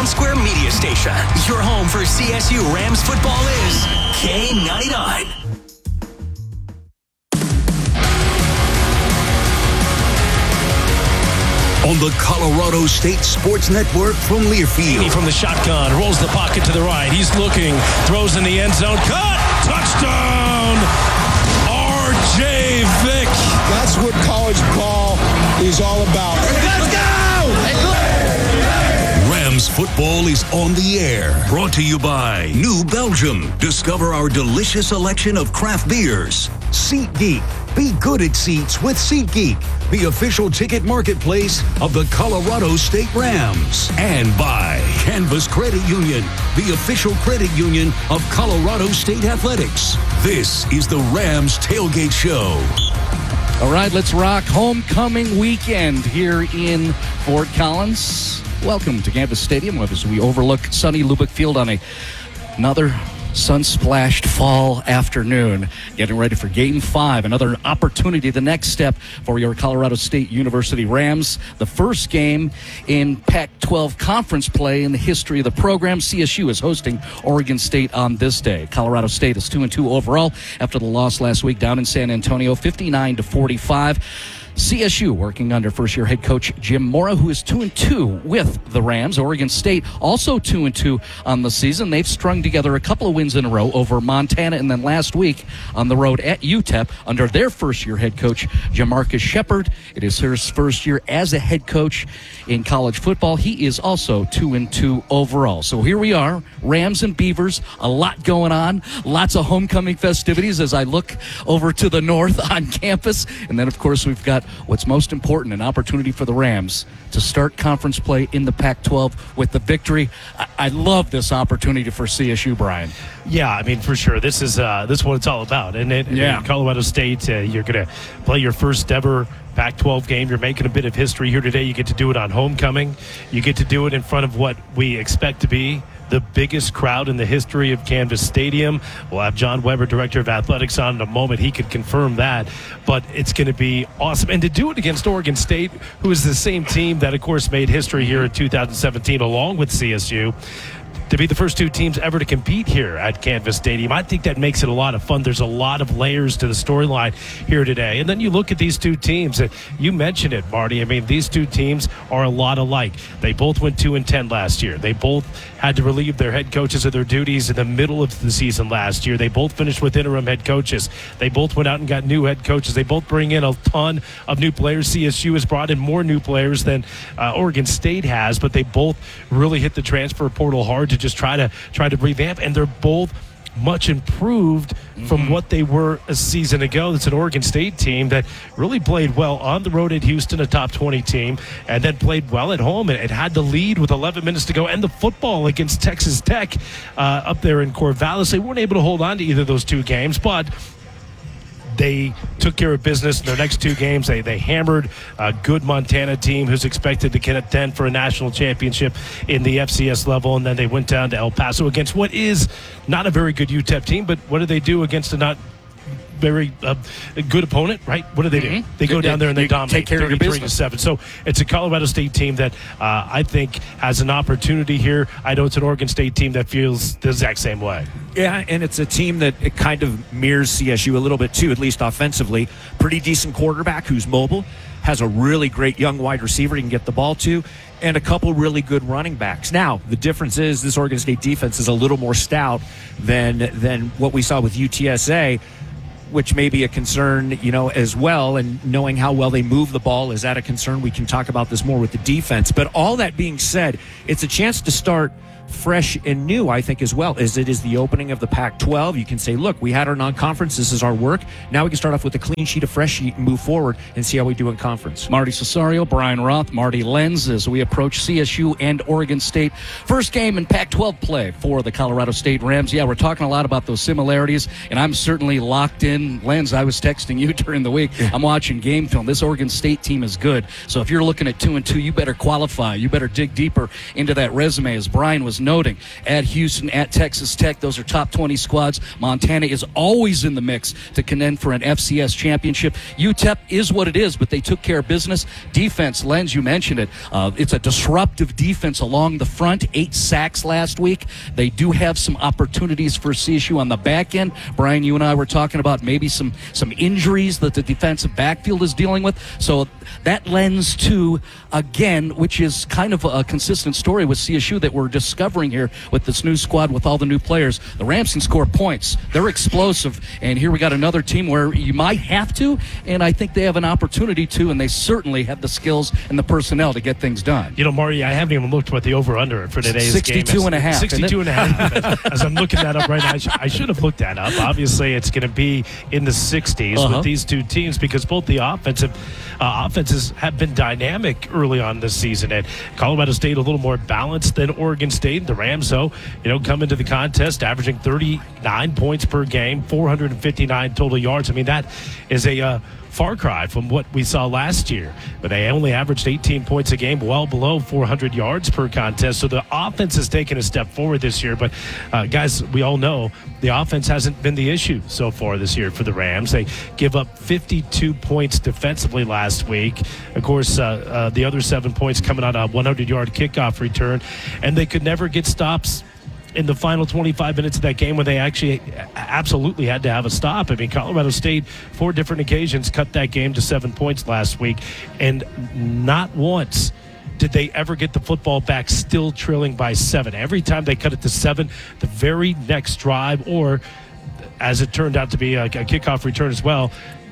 Town Square Media Station. Your home for CSU Rams football is K99. On the Colorado State Sports Network from Learfield. From the shotgun, rolls the pocket to the right. He's looking, throws in the end zone. Cut! Touchdown! R.J. Vick. That's what college ball is all about. Let's go! Rams football is on the air. Brought to you by New Belgium. Discover our delicious selection of craft beers. SeatGeek. Be good at seats with SeatGeek, the official ticket marketplace of the Colorado State Rams. And by Canvas Credit Union, the official credit union of Colorado State Athletics. This is the Rams Tailgate Show. All right, let's rock homecoming weekend here in Fort Collins. Welcome to Canvas Stadium as we overlook sunny Lubbock Field on another sun-splashed fall afternoon. Getting ready for Game 5, another opportunity, the next step for your Colorado State University Rams. The first game in Pac-12 conference play in the history of the program. CSU is hosting Oregon State on this day. Colorado State is 2-2 overall after the loss last week down in San Antonio, 59-45. CSU working under first-year head coach Jim Mora, who is 2-2 with the Rams. Oregon State also 2-2 on the season. They've strung together a couple of wins in a row over Montana, and then last week on the road at UTEP under their first-year head coach Jamarcus Shepard. It is his first year as a head coach in college football. He is also 2-2 overall. So here we are, Rams and Beavers, a lot going on, lots of homecoming festivities as I look over to the north on campus, and then of course we've got what's most important, an opportunity for the Rams to start conference play in the Pac-12 with the victory. I love this opportunity for CSU, Brian. Yeah, I mean, for sure. This is what it's all about. And in Colorado State, you're going to play your first ever Pac-12 game. You're making a bit of history here today. You get to do it on homecoming. You get to do it in front of what we expect to be the biggest crowd in the history of Canvas Stadium. We'll have John Weber, Director of Athletics, on in a moment. He could confirm that. But it's going to be awesome. And to do it against Oregon State, who is the same team that, of course, made history here in 2017 along with CSU, to be the first two teams ever to compete here at Canvas Stadium, I think that makes it a lot of fun. There's a lot of layers to the storyline here today. And then you look at these two teams, and you mentioned it, Marty. I mean, these two teams are a lot alike. They both went 2-10 last year. They both had to relieve their head coaches of their duties in the middle of the season last year. They both finished with interim head coaches. They both went out and got new head coaches. They both bring in a ton of new players. CSU has brought in more new players than Oregon State has, but they both really hit the transfer portal hard to just try to revamp, and they're both much improved from what they were a season ago. It's an Oregon State team that really played well on the road at Houston, a top 20 team, and then played well at home. And it had the lead with 11 minutes to go, and the football against Texas Tech up there in Corvallis. They weren't able to hold on to either of those two games, but they took care of business in their next two games. They hammered a good Montana team who's expected to contend for a national championship in the FCS level, and then they went down to El Paso against what is not a very good UTEP team, but what did they do against a not very good opponent, right? What do they do? They go down there and they dominate, take care of your business. 33-7. So it's a Colorado State team that I think has an opportunity here. I know it's an Oregon State team that feels the exact same way. Yeah, and it's a team that it kind of mirrors CSU a little bit too, at least offensively. Pretty decent quarterback who's mobile, has a really great young wide receiver he can get the ball to, and a couple really good running backs. Now, the difference is this Oregon State defense is a little more stout than what we saw with UTSA, which may be a concern, as well. And knowing how well they move the ball, is that a concern? We can talk about this more with the defense. But all that being said, it's a chance to start fresh and new, I think, as well, as it is the opening of the Pac-12. You can say, look, we had our non-conference. This is our work. Now we can start off with a clean sheet, a fresh sheet, and move forward and see how we do in conference. Marty Cesario, Brian Roth, Marty Lenz, as we approach CSU and Oregon State. First game in Pac-12 play for the Colorado State Rams. Yeah, we're talking a lot about those similarities, and I'm certainly locked in. Lenz, I was texting you during the week. I'm watching game film. This Oregon State team is good. So if you're looking at 2-2, you better qualify. You better dig deeper into that resume, as Brian was was noting. At Houston, at Texas Tech, those are top 20 squads. Montana is always in the mix to contend for an FCS championship. UTEP is what it is, but they took care of business. Defense, Lenz, you mentioned it. It's a disruptive defense along the front. 8 sacks last week. They do have some opportunities for CSU on the back end. Brian, you and I were talking about maybe some injuries that the defensive backfield is dealing with. So that lends to, again, which is kind of a consistent story with CSU that we're discovering here with this new squad with all the new players. The Rams can score points. They're explosive. And here we got another team where you might have to, and I think they have an opportunity to, and they certainly have the skills and the personnel to get things done. You know, Marty, I haven't even looked what the over-under for today's 62 game and a half. 62 and a half. As I'm looking that up right now, I should have looked that up. Obviously, it's going to be in the 60s with these two teams because both the offenses have been dynamic early on this season. And Colorado State a little more balanced than Oregon State. The Rams, though, come into the contest averaging 39 points per game, 459 total yards. I mean, that is a far cry from what we saw last year. But they only averaged 18 points a game, well below 400 yards per contest. So the offense has taken a step forward this year. But, guys, we all know the offense hasn't been the issue so far this year for the Rams. They give up 52 points defensively last week. Of course, the other 7 points coming on a 100-yard kickoff return. And they could never get stops in the final 25 minutes of that game when they actually absolutely had to have a stop. I mean, Colorado State, 4 different occasions, cut that game to 7 points last week, and not once did they ever get the football back still trailing by 7. Every time they cut it to 7, the very next drive, or as it turned out to be a kickoff return as well,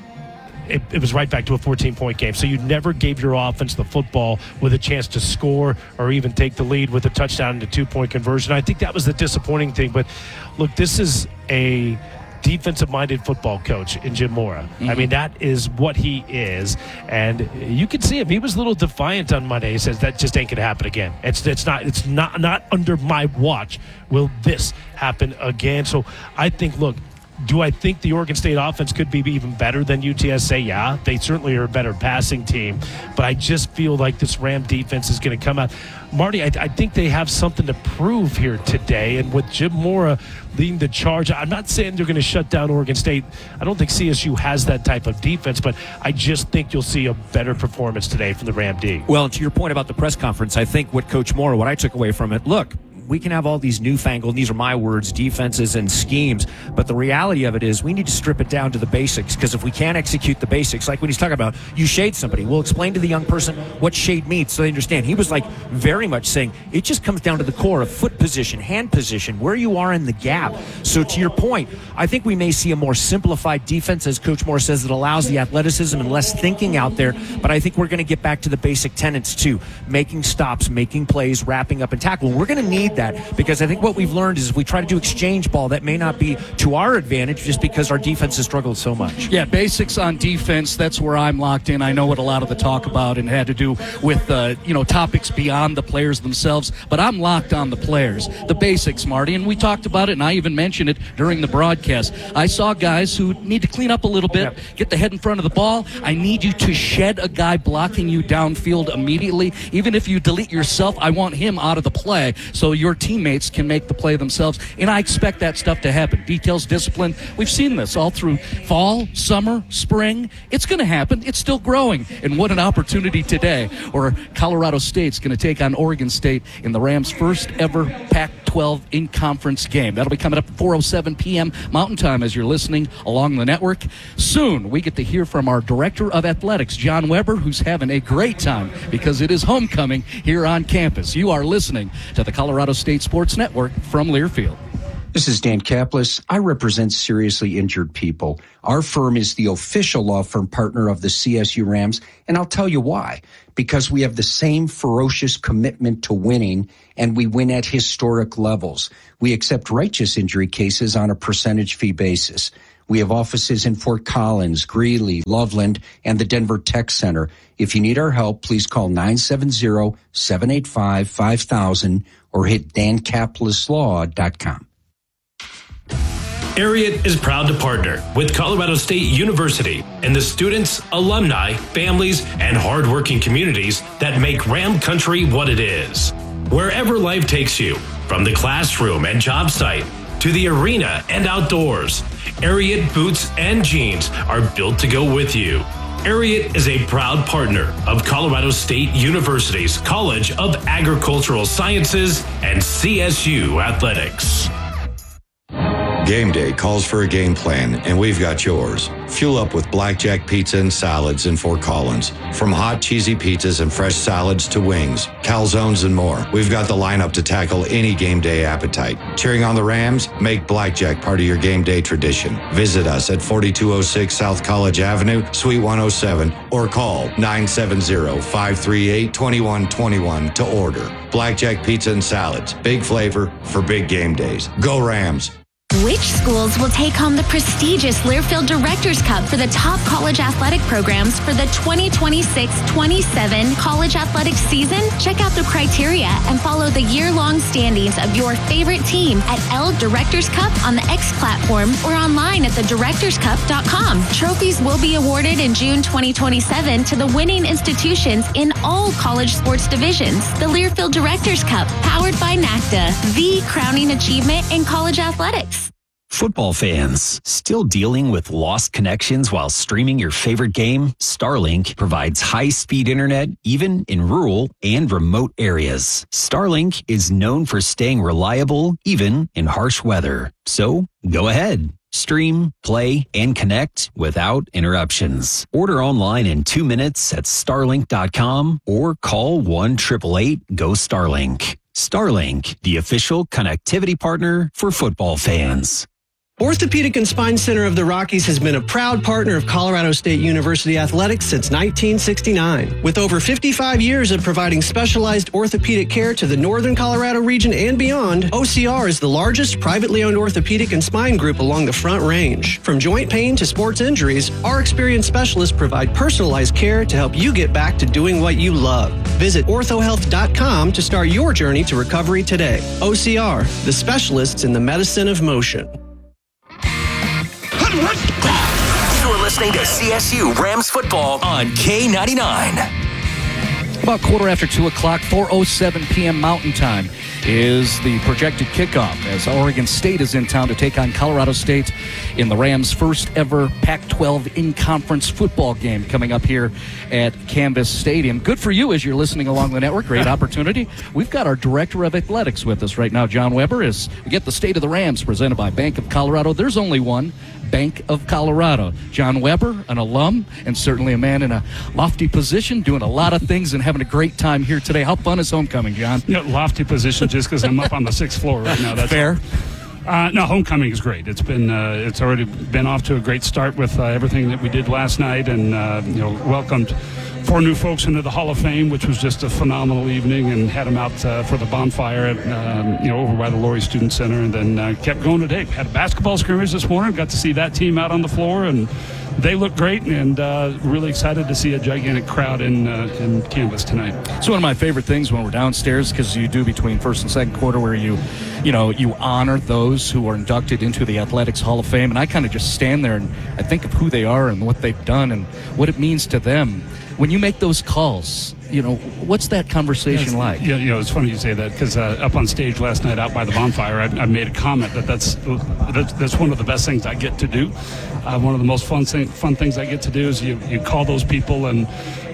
it was right back to a 14-point game. So you never gave your offense the football with a chance to score or even take the lead with a touchdown and a 2-point conversion. I think that was the disappointing thing. But, look, this is a defensive-minded football coach in Jim Mora. I mean, that is what he is. And you can see him. He was a little defiant on Monday. He says, that just ain't going to happen again. It's not under my watch will this happen again. So I think, look, do I think the Oregon State offense could be even better than UTSA? Yeah, they certainly are a better passing team. But I just feel like this Ram defense is going to come out. Marty, I think they have something to prove here today. And with Jim Mora leading the charge, I'm not saying they're going to shut down Oregon State. I don't think CSU has that type of defense, but I just think you'll see a better performance today from the Ram D. Well, to your point about the press conference, I think what Coach Mora, what I took away from it, look, we can have all these newfangled, these are my words, defenses and schemes, but the reality of it is we need to strip it down to the basics, because if we can't execute the basics, like when he's talking about you shade somebody, we'll explain to the young person what shade means so they understand. He was like very much saying it just comes down to the core of foot position, hand position, where you are in the gap. So to your point, I think we may see a more simplified defense, as Coach Moore says, that allows the athleticism and less thinking out there, but I think we're going to get back to the basic tenets too, making stops, making plays, wrapping up and tackle. We're going to need that, because I think what we've learned is if we try to do exchange ball, that may not be to our advantage just because our defense has struggled so much. Yeah, basics on defense, that's where I'm locked in. I know what a lot of the talk about and had to do with topics beyond the players themselves, but I'm locked on the players. The basics, Marty, and we talked about it, and I even mentioned it during the broadcast. I saw guys who need to clean up a little bit, get the head in front of the ball. I need you to shed a guy blocking you downfield immediately. Even if you delete yourself, I want him out of the play so your teammates can make the play themselves, and I expect that stuff to happen. Details, discipline. We've seen this all through fall, summer, spring. It's going to happen. It's still growing, and what an opportunity today, where Colorado State's going to take on Oregon State in the Rams' first ever Pac-12 in-conference game. That'll be coming up at 4:07 p.m. Mountain Time as you're listening along the network. Soon, we get to hear from our Director of Athletics, John Weber, who's having a great time because it is homecoming here on campus. You are listening to the Colorado State Sports Network from Learfield. This is Dan Kaplis. I represent seriously injured people. Our firm is the official law firm partner of the CSU Rams, and I'll tell you why. Because we have the same ferocious commitment to winning, and we win at historic levels. We accept righteous injury cases on a percentage fee basis. We have offices in Fort Collins, Greeley, Loveland, and the Denver Tech Center. If you need our help, please call 970-785-5000 or hit dankapleslaw.com. Ariat is proud to partner with Colorado State University and the students, alumni, families, and hardworking communities that make Ram Country what it is. Wherever life takes you, From the classroom and job site to the arena and outdoors, Ariat boots and jeans are built to go with you. Ariat is a proud partner of Colorado State University's College of Agricultural Sciences and CSU Athletics. Game day calls for a game plan, and we've got yours. Fuel up with Blackjack Pizza and Salads in Fort Collins. From hot, cheesy pizzas and fresh salads to wings, calzones, and more, we've got the lineup to tackle any game day appetite. Cheering on the Rams? Make Blackjack part of your game day tradition. Visit us at 4206 South College Avenue, Suite 107, or call 970-538-2121 to order. Blackjack Pizza and Salads. Big flavor for big game days. Go Rams! Which schools will take home the prestigious Learfield Directors Cup for the top college athletic programs for the 2026-27 college athletics season? Check out the criteria and follow the year-long standings of your favorite team at L Directors Cup on the X platform or online at thedirectorscup.com. Trophies will be awarded in June 2027 to the winning institutions in all college sports divisions. The Learfield Directors Cup, powered by NACDA, the crowning achievement in college athletics. Football fans, still dealing with lost connections while streaming your favorite game? Starlink provides high-speed internet even in rural and remote areas. Starlink is known for staying reliable even in harsh weather. So, go ahead. Stream, play, and connect without interruptions. Order online in 2 minutes at starlink.com or call 1-888-GO-STARLINK. Starlink, the official connectivity partner for football fans. Orthopedic and Spine Center of the Rockies has been a proud partner of Colorado State University athletics since 1969. With over 55 years of providing specialized orthopedic care to the Northern Colorado region and beyond, OCR is the largest privately owned orthopedic and spine group along the Front Range. From joint pain to sports injuries, our experienced specialists provide personalized care to help you get back to doing what you love. Visit orthohealth.com to start your journey to recovery today. OCR, the specialists in the medicine of motion. You're listening to CSU Rams football on K99. About 2:15, 4:07 p.m. Mountain Time is the projected kickoff as Oregon State is in town to take on Colorado State in the Rams' first ever Pac-12 in-conference football game coming up here at Canvas Stadium. Good for you as you're listening along the network. Great opportunity. We've got our Director of Athletics with us right now, John Weber, as we get the State of the Rams presented by Bank of Colorado. There's only one, Bank of Colorado. John Weber, an alum, and certainly a man in a lofty position, doing a lot of things and having a great time here today. How fun is homecoming, John? Yeah, lofty position just because I'm up on the 6th floor right now. That's fair. No, homecoming is great. It's been it's already been off to a great start with everything that we did last night, and welcomed 4 new folks into the Hall of Fame, which was just a phenomenal evening, and had them out for the bonfire at, over by the Laurie Student Center, and then kept going today. Had a basketball scrimmage this morning, got to see that team out on the floor, and they look great, and really excited to see a gigantic crowd in Canvas tonight. It's one of my favorite things when we're downstairs, because you do between first and second quarter where you honor those who are inducted into the Athletics Hall of Fame, and I kind of just stand there and I think of who they are and what they've done and what it means to them. When you make those calls, what's that conversation like? Yeah, it's funny you say that, because up on stage last night out by the bonfire, I made a comment that's one of the best things I get to do. One of the most fun things I get to do is you call those people, and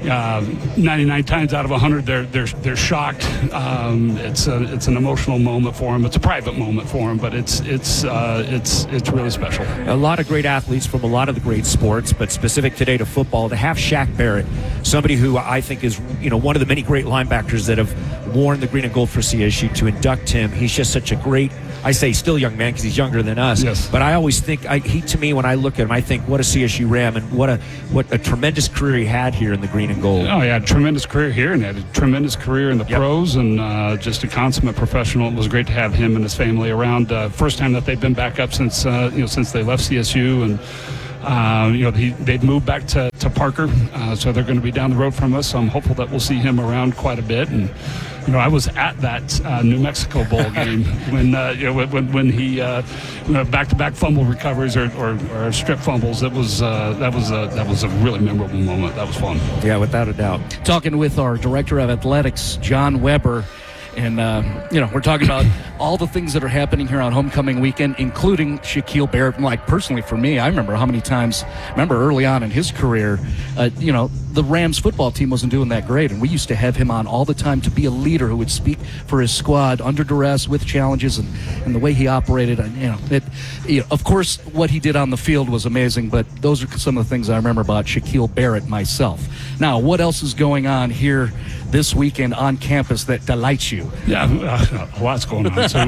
99 times out of 100 they're shocked. It's an emotional moment for them. It's a private moment for them, but it's really special. A lot of great athletes from a lot of the great sports, but specific today to football, to have Shaq Barrett, somebody who I think is one of the many great linebackers that have worn the green and gold for CSU, to induct him. He's just such a great, I say still young man because he's younger than us. Yes. But I always think he, to me, when I look at him, I think what a CSU Ram, and what a tremendous career he had here in the green and gold. Oh, yeah, a tremendous career here, and had a tremendous career in the pros, and just a consummate professional. It was great to have him and his family around. First time that they've been back up since they left CSU, and they've moved back to Parker, so they're going to be down the road from us. So I'm hopeful that we'll see him around quite a bit. And I was at that New Mexico Bowl game when he back-to-back fumble recoveries or strip fumbles. That was a really memorable moment. That was fun. Yeah, without a doubt. Talking with our Director of Athletics, John Weber. And, we're talking about all the things that are happening here on homecoming weekend, including Shaquille Barrett. Like, personally, for me, I remember how many times, early on in his career, the Rams football team wasn't doing that great, and we used to have him on all the time to be a leader who would speak for his squad under duress with challenges, and the way he operated. Of course, what he did on the field was amazing, but those are some of the things I remember about Shaquille Barrett myself. Now, what else is going on here this weekend on campus that delights you? Yeah, a lot's going on. So,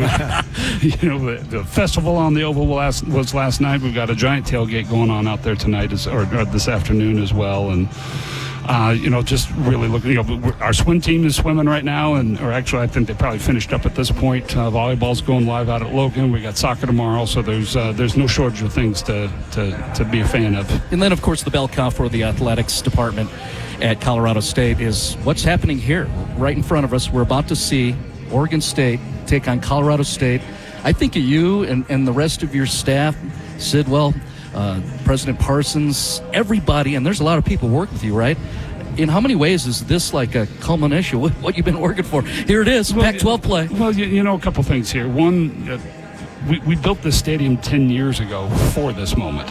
the festival on the Oval was last night. We've got a giant tailgate going on out there tonight or this afternoon as well, and just really looking. Our swim team is swimming right now, or actually, I think they probably finished up at this point. Volleyball's going live out at Logan. We got soccer tomorrow, so there's no shortage of things to be a fan of. And then, of course, the bell cow for the athletics department at Colorado State is what's happening here, right in front of us. We're about to see Oregon State take on Colorado State. I think of you and the rest of your staff, Sidwell, President Parsons, everybody, and there's a lot of people work with you, right? In how many ways is this like a culmination of what you've been working for? Here it is, Pac-12 play. Well, a couple things here. One, we built this stadium 10 years ago for this moment.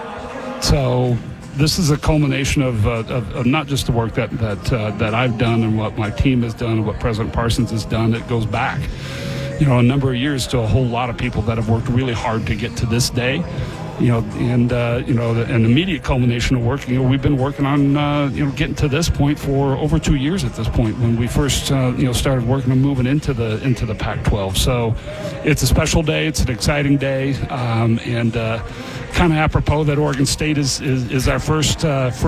So this is a culmination of not just the work that I've done and what my team has done and what President Parsons has done. It goes back, a number of years to a whole lot of people that have worked really hard to get to this day. An immediate culmination of work. We've been working on, getting to this point for over 2 years at this point when we first, started working on moving into the Pac-12. So it's a special day. It's an exciting day, and kind of apropos that Oregon State is our first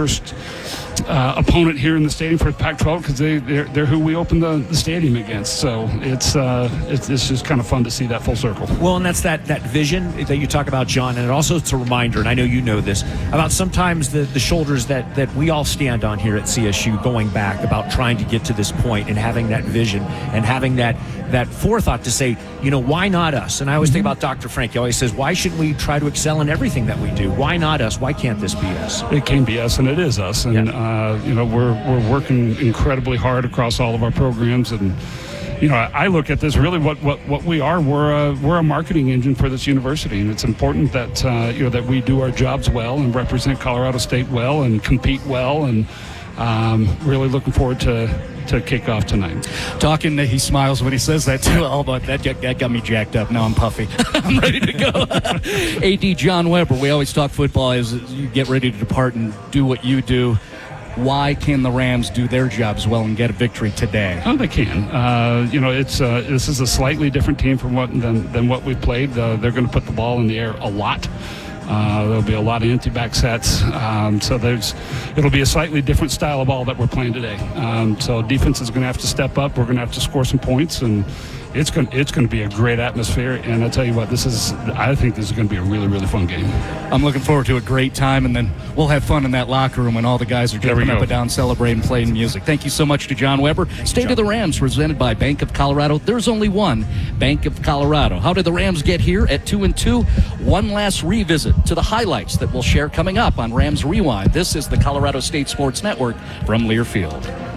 opponent here in the stadium for Pac-12 because they're who we opened the stadium against. So it's just kind of fun to see that full circle. Well, and that's that vision that you talk about, John, and also it's a reminder, and I know you know this, about sometimes the shoulders that we all stand on here at CSU going back about trying to get to this point and having that vision and having that forethought to say, why not us? And I always think about Dr. Frank. He always says, why shouldn't we try to excel in everything that we do? Why not us? Why can't this be us? It can be us, and it is us. And, we're working incredibly hard across all of our programs. And, I look at this really what we are. We're a marketing engine for this university. And it's important that, that we do our jobs well and represent Colorado State well and compete well. And really looking forward to kick off tonight. He smiles when he says that too. Oh, but that got me jacked up. Now I'm puffy. I'm ready to go. AD John Weber, we always talk football as you get ready to depart and do what you do. Why can the Rams do their jobs well and get a victory today? Oh, they can. This is a slightly different team than what we've played. They're going to put the ball in the air a lot. There'll be a lot of empty-back sets. So it'll be a slightly different style of ball that we're playing today. So defense is going to have to step up. We're going to have to score some points, and it's going to be a great atmosphere. And I tell you what, I think this is going to be a really, really fun game. I'm looking forward to a great time, and then we'll have fun in that locker room when all the guys are jumping up and down, celebrating, playing music. Thank you so much to John Weber. State of the Rams presented by Bank of Colorado. There's only one, Bank of Colorado. How did the Rams get here at 2-2? One last revisit to the highlights that we'll share coming up on Rams Rewind. This is the Colorado State Sports Network from Learfield.